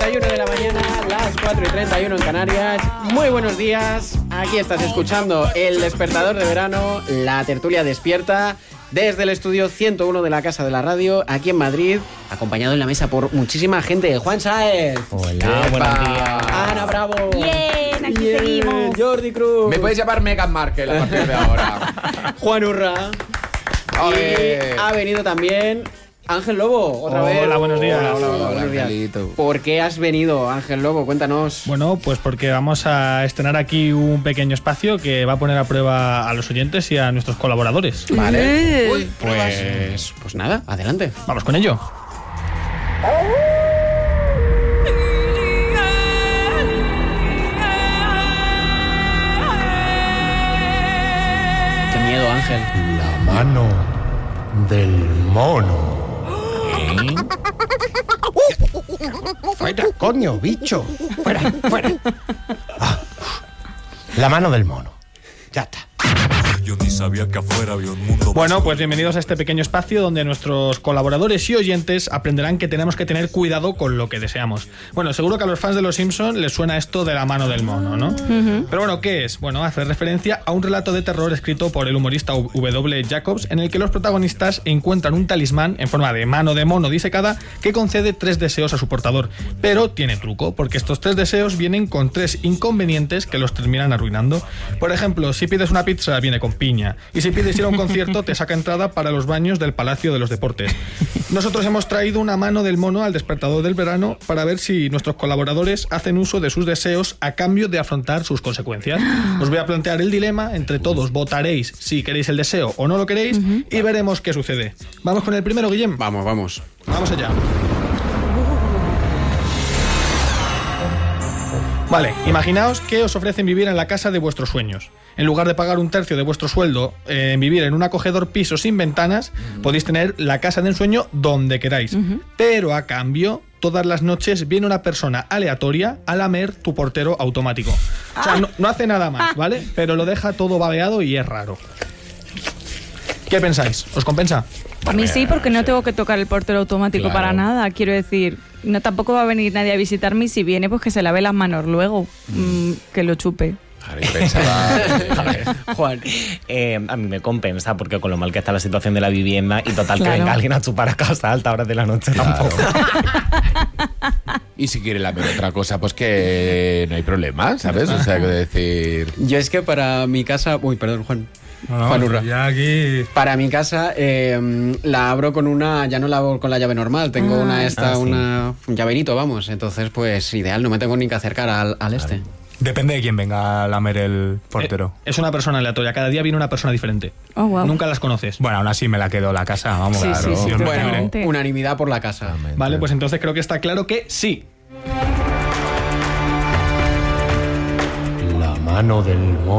4:31 de la mañana, las 4:31 en Canarias. Muy buenos días. Aquí estás escuchando El Despertador de Verano, la tertulia despierta desde el estudio 101 de la Casa de la Radio, aquí en Madrid, acompañado en la mesa por muchísima gente. Juan Sáez. Hola, buenos días. Ana Bravo. Bien, aquí seguimos. Jordi Cruz. Me podéis llamar Meghan Markle a partir de ahora. Juan Urra. Y ha venido también Ángel Lobo, otra vez. Hola, buenos días. Hola, buenos días. Angelito. ¿Por qué has venido, Ángel Lobo? Cuéntanos. Bueno, pues porque vamos a estrenar aquí un pequeño espacio que va a poner a prueba a los oyentes y a nuestros colaboradores. Vale. Uy, Pues nada, adelante. Vamos con ello. Qué miedo, Ángel. La mano del mono. Fuera, coño, bicho. Fuera, fuera. La mano del mono. Ya está. Yo ni sabía que afuera había un mundo. Bueno, pues bienvenidos a este pequeño espacio donde nuestros colaboradores y oyentes aprenderán que tenemos que tener cuidado con lo que deseamos. Bueno, seguro que a los fans de Los Simpson les suena esto de la mano del mono, ¿no? Pero bueno, ¿qué es? Bueno, hace referencia a un relato de terror escrito por el humorista W. Jacobs, en el que los protagonistas encuentran un talismán en forma de mano de mono disecada que concede 3 deseos a su portador. Pero tiene truco, porque estos 3 deseos vienen con 3 inconvenientes que los terminan arruinando. Por ejemplo, si pides una pizza, viene con piña. Y si pides ir a un concierto, te saca entrada para los baños del Palacio de los Deportes. Nosotros hemos traído una mano del mono al Despertador del Verano para ver si nuestros colaboradores hacen uso de sus deseos a cambio de afrontar sus consecuencias. Os voy a plantear el dilema, entre todos votaréis si queréis el deseo o no lo queréis y veremos qué sucede. ¿Vamos con el primero, Guillem? Vamos. Vamos allá. Vale, imaginaos que os ofrecen vivir en la casa de vuestros sueños. En lugar de pagar 1/3 de vuestro sueldo en vivir en un acogedor piso sin ventanas, podéis tener la casa de ensueño donde queráis. Pero a cambio, todas las noches viene una persona aleatoria a lamer tu portero automático. O sea, no hace nada más, ¿vale? Pero lo deja todo babeado y es raro. ¿Qué pensáis? ¿Os compensa? A mí sí, porque no tengo que tocar el portero automático Claro. para nada. Quiero decir, no tampoco va a venir nadie a visitarme y si viene, pues que se lave las manos luego, que lo chupe. Juan. A mí me compensa porque con lo mal que está la situación de la vivienda y total Claro. que venga alguien a chupar a casa a altas horas de la noche tampoco. Y si quiere lamer otra cosa, pues que no hay problema, ¿sabes? O sea, que decir... Yo es que para mi casa... Uy, perdón, Juan. Juan Urra. Ya aquí... Para mi casa la abro con una... Ya no la abro con la llave normal. Tengo un llaverito, vamos. Entonces, pues ideal. No me tengo ni que acercar al este. Depende de quién venga a lamer el portero. Es una persona aleatoria. Cada día viene una persona diferente. Oh, wow. Nunca las conoces. Bueno, aún así me la quedo la casa, vamos. Sí, claro. sí, sí, Dios me Bueno, libre. totalmente. unanimidad por la casa. Vale, pues entonces creo que está claro que sí. La mano del mono.